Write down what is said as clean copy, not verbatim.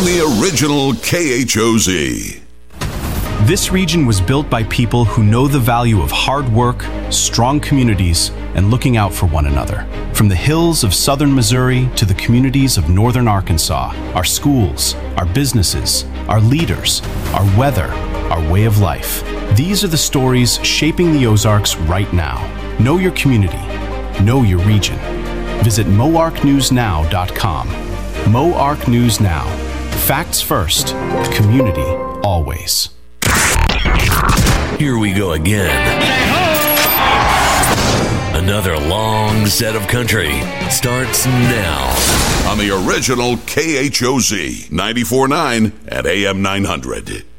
on the original KHOZ. This region was built by people who know the value of hard work, strong communities, and looking out for one another. From the hills of southern Missouri to the communities of northern Arkansas, our schools, our businesses, our leaders, our weather, our way of life. These are the stories shaping the Ozarks right now. Know your community. Know your region. Visit moarknewsnow.com. Moark News Now. Facts first. Community always. Here we go again. Another long set of country starts now. On the original KHOZ 94.9 at AM 900.